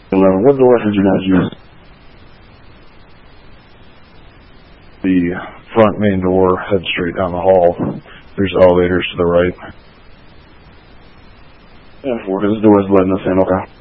11. What door did you guys use? The front main door, head straight down the hall. There's elevators to the right. And 4, this door is letting us in, okay.